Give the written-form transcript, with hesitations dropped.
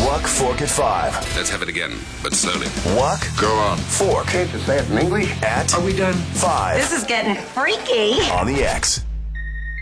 Walk, Fork at 5. Let's have it again, but slowly. Walk, Go on. Fork Can't you say it in English? at Are we done? 5 This is getting freaky. on the X.